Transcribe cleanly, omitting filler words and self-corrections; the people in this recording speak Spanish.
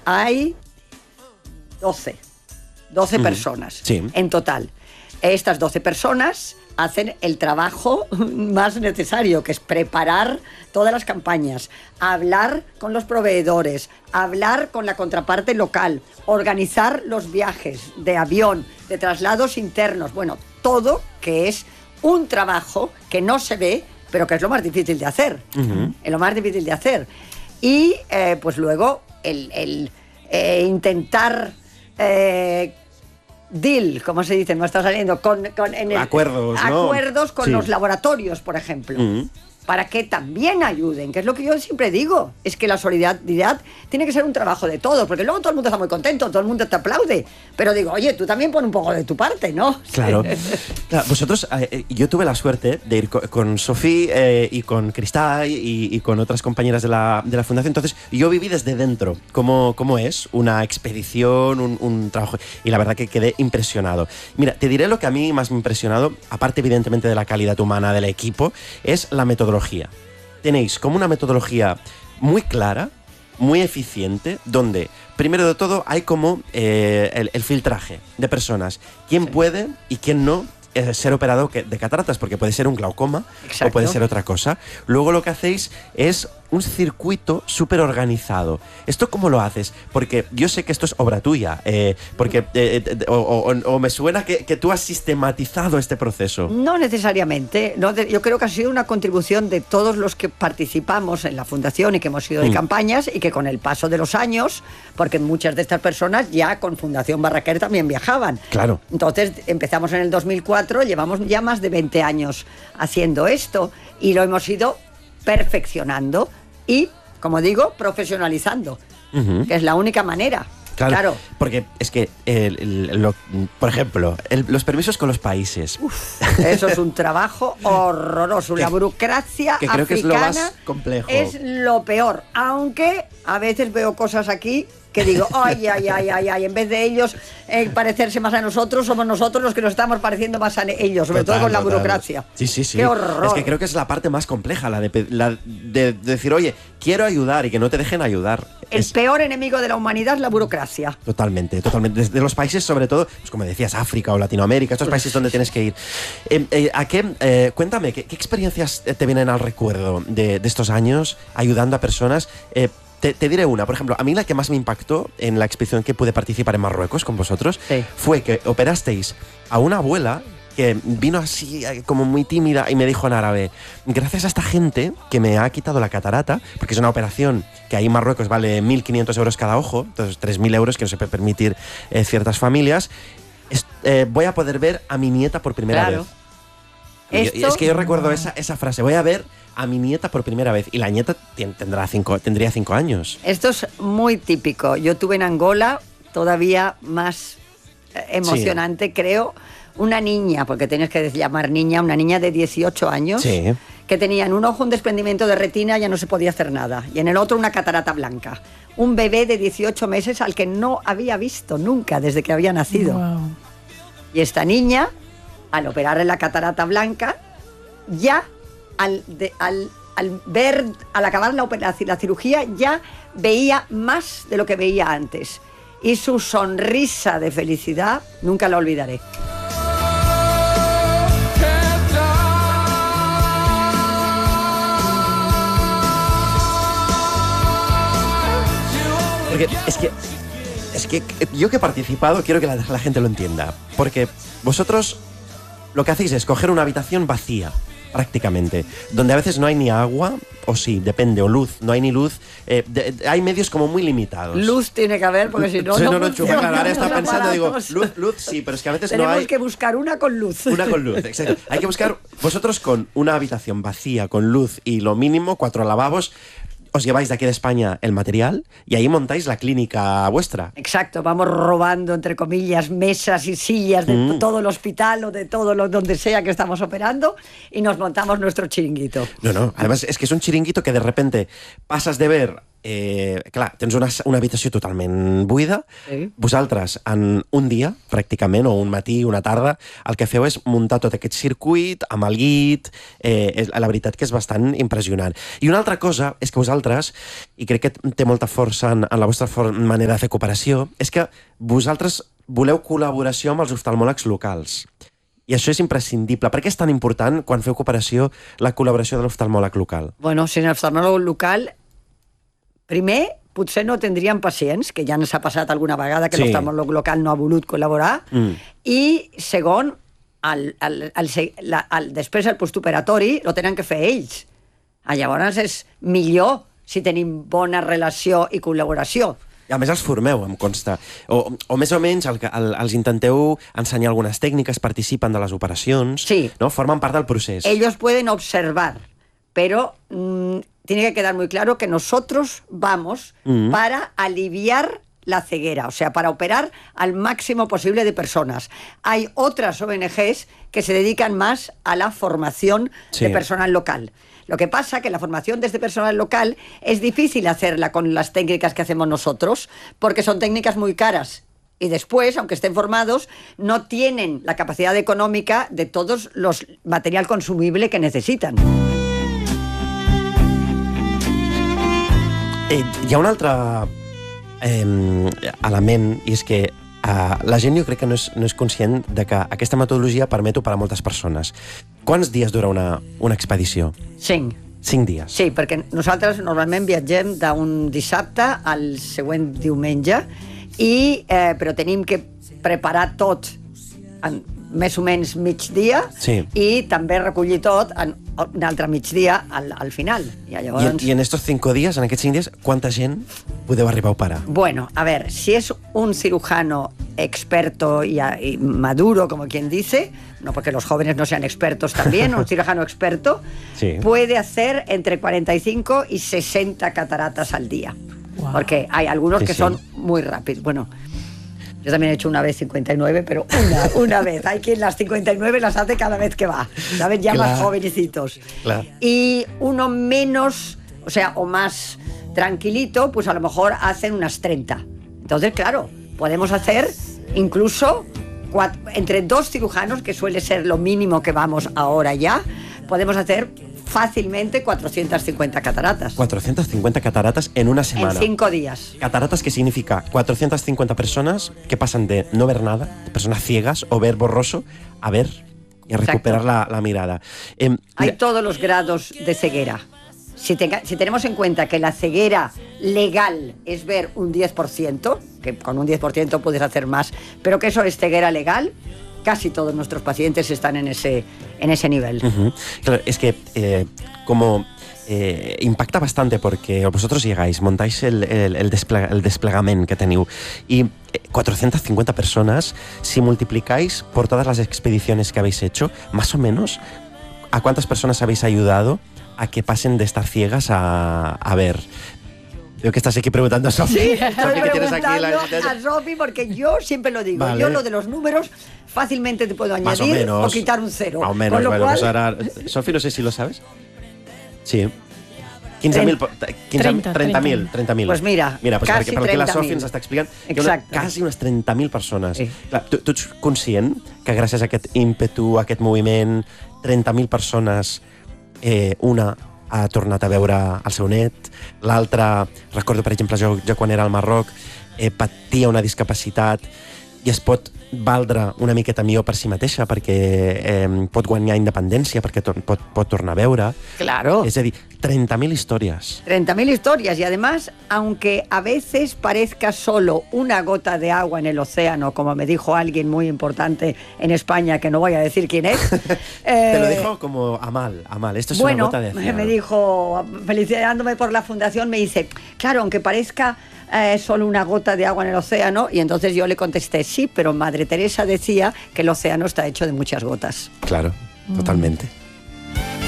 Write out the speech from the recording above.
hay 12 personas en total. Estas 12 personas hacen el trabajo más necesario, que es preparar todas las campañas, hablar con los proveedores, hablar con la contraparte local, organizar los viajes de avión, de traslados internos, bueno, todo que es un trabajo que no se ve, pero que es lo más difícil de hacer. Es lo más difícil de hacer. Y pues luego el intentar... deal, como se dice, no está saliendo acuerdos con los laboratorios, por ejemplo, para que también ayuden, que es lo que yo siempre digo, es que la solidaridad tiene que ser un trabajo de todos, porque luego todo el mundo está muy contento, todo el mundo te aplaude, pero digo, oye, tú también pon un poco de tu parte, ¿no? Claro. Vosotros, yo tuve la suerte de ir con Sofía y con Cristal y con otras compañeras de la fundación, entonces yo viví desde dentro cómo es una expedición, un trabajo, y la verdad que quedé impresionado. Mira, te diré lo que a mí más me ha impresionado, aparte evidentemente de la calidad humana del equipo, es la metodología. Tenéis como una metodología muy clara, muy eficiente, donde primero de todo hay como el filtraje de personas. ¿Quién puede y quién no ser operado de cataratas? Porque puede ser un glaucoma. Exacto. O puede ser otra cosa. Luego lo que hacéis es un circuito súper organizado. ¿Esto cómo lo haces? Porque yo sé que esto es obra tuya, porque me suena que tú has sistematizado este proceso. No necesariamente. Yo creo que ha sido una contribución de todos los que participamos en la fundación y que hemos ido de campañas, y que con el paso de los años, porque muchas de estas personas ya con Fundación Barraquer también viajaban. Claro. Entonces empezamos en el 2004, llevamos ya más de 20 años haciendo esto y lo hemos ido perfeccionando y, como digo, profesionalizando, que es la única manera. Claro. Porque es que, por ejemplo, los permisos con los países. Eso es un trabajo horroroso. La burocracia que creo africana que es lo más complejo. Es lo peor, aunque a veces veo cosas aquí que digo, ay, en vez de ellos parecerse más a nosotros, somos nosotros los que nos estamos pareciendo más a ellos, sobre todo con la burocracia. Sí. ¡Qué horror! Es que creo que es la parte más compleja, la de decir, oye, quiero ayudar y que no te dejen ayudar. El peor enemigo de la humanidad es la burocracia. Totalmente. Desde los países, sobre todo, pues como decías, África o Latinoamérica, estos países donde tienes que ir. Cuéntame, ¿qué experiencias te vienen al recuerdo de estos años ayudando a personas? Te diré una, por ejemplo, a mí la que más me impactó en la expedición que pude participar en Marruecos con vosotros fue que operasteis a una abuela que vino así como muy tímida y me dijo en árabe, gracias a esta gente que me ha quitado la catarata, porque es una operación que ahí en Marruecos vale 1.500 euros cada ojo, entonces 3.000 euros que no se puede permitir ciertas familias, voy a poder ver a mi nieta por primera vez. Es que yo recuerdo esa frase, voy a ver a mi nieta por primera vez, y la nieta tendría 5 años. Esto es muy típico. Yo tuve en Angola, todavía más emocionante, creo, una niña, porque tienes que llamar niña, una niña de 18 años, que tenía en un ojo un desprendimiento de retina, ya no se podía hacer nada, y en el otro una catarata blanca. Un bebé de 18 meses al que no había visto nunca desde que había nacido. Wow. Y esta niña, al operarle la catarata blanca, ya al acabar la cirugía, ya veía más de lo que veía antes. Y su sonrisa de felicidad nunca la olvidaré. Porque es que yo que he participado quiero que la gente lo entienda. Porque vosotros lo que hacéis es coger una habitación vacía, prácticamente, donde a veces no hay ni agua, o sí, depende, o luz, no hay ni luz, hay medios como muy limitados. Luz tiene que haber, porque si no, no funciona. Ahora está pensando, digo, luz sí, pero es que a veces no hay... Tenemos que buscar una con luz. Una con luz, exacto. Hay que buscar, vosotros con una habitación vacía, con luz y lo mínimo, 4 lavabos, os lleváis de aquí de España el material y ahí montáis la clínica vuestra. Exacto, vamos robando, entre comillas, mesas y sillas de todo el hospital o de todo donde sea que estamos operando y nos montamos nuestro chiringuito. No, además es que es un chiringuito que de repente pasas de ver clar, tens una habitació totalment buida. Sí. Vosaltres, en un dia, pràcticament, o un matí, una tarda, el que feu és muntar tot aquest circuit amb el llit. La veritat que és bastant impressionant. I una altra cosa és que vosaltres, i crec que té molta força en la vostra manera de fer cooperació, és que vosaltres voleu col·laboració amb els oftalmòlegs locals. I això és imprescindible. Per què és tan important, quan feu cooperació, la col·laboració de l'oftalmòleg local? Bueno, sin l'oftalmòleg local, primer, potser no tindríem pacients, que ja ens ha passat alguna vegada que l'oftalmòleg local no ha volut col·laborar, i segon, després el postoperatori lo tenen que fer ells. Llavors és millor si tenim bona relació i col·laboració. I a més els formeu, em consta. O més o menys els intenteu ensenyar algunes tècniques, participen de les operacions, sí. ¿no? Forman part del procés. Ellos pueden observar, pero tiene que quedar muy claro que nosotros vamos para aliviar la ceguera, o sea, para operar al máximo posible de personas. Hay otras ONGs que se dedican más a la formación de personal local. Lo que pasa que la formación de este personal local es difícil hacerla con las técnicas que hacemos nosotros, porque son técnicas muy caras. Y después, aunque estén formados, no tienen la capacidad económica de todos los material consumible que necesitan. Hi ha un altre element, i és que la gent jo crec que no és conscient de que aquesta metodologia permet operar moltes persones. Quants dies dura una expedició? 5. 5 dies. Sí, perquè nosaltres normalment viatgem d'un dissabte al següent diumenge, però tenim que preparar tot en més o menys migdia i també recollir tot en un altre migdia al final. I en estos 5 días, en aquests 5 dies, quanta gent podeu arribar a operar? Bueno, a ver, si es un cirujano experto y maduro, como quien dice, no porque los jóvenes no sean expertos también, un cirujano experto puede hacer entre 45 y 60 cataratas al día. Wow. Porque hay algunos que son muy rápidos. Bueno, yo también he hecho una vez 59, pero una vez. Hay quien las 59 las hace cada vez que va, ¿sabes? Ya más jovencitos. Claro. Y uno menos, o sea, o más tranquilito, pues a lo mejor hacen unas 30. Entonces, claro, podemos hacer incluso entre 2 cirujanos, que suele ser lo mínimo que vamos ahora ya, podemos hacer fácilmente 450 cataratas. 450 cataratas en una semana. En 5 días. Cataratas, que significa 450 personas que pasan de no ver nada, de personas ciegas o ver borroso, a ver y a recuperar la mirada. Hay todos los grados de ceguera. Si tenemos en cuenta que la ceguera legal es ver un 10%, que con un 10% puedes hacer más, pero que eso es ceguera legal, casi todos nuestros pacientes están en ese nivel. Claro, es que impacta bastante porque vosotros llegáis, montáis el desplegament que teniu y 450 personas, si multiplicáis por todas las expediciones que habéis hecho, más o menos, ¿a cuántas personas habéis ayudado a que pasen de estar ciegas a ver? Veo que estás aquí preguntando a Sofi. Sí, estoy preguntando a Sofi porque yo siempre lo digo. Vale. Yo lo de los números fácilmente te puedo añadir o quitar un 0. Más o menos. Bueno, pues ahora, Sofi, no sé si lo sabes. Sí. 30.000. Pues mira pues casi perquè la Sofi ens està explicant que quasi unes 30.000 persones. Sí. Clar, tu ets conscient que gràcies a aquest ímpetu, a aquest moviment, 30.000 persones, una ha tornat a veure el seu net, l'altra, recordo per exemple jo quan era al Marroc, patia una discapacitat i es pot valdre una miqueta millor per si mateixa perquè pot guanyar independència, perquè pot tornar a veure. Claro. És a dir, 30.000 historias. 30.000 historias y además, aunque a veces parezca solo una gota de agua en el océano, como me dijo alguien muy importante en España, que no voy a decir quién es. Te lo dijo como Amal, esto es una gota de océano. Me dijo, felicitándome por la fundación, me dice, claro, aunque parezca solo una gota de agua en el océano, y entonces yo le contesté, sí, pero Madre Teresa decía que el océano está hecho de muchas gotas. Claro, totalmente.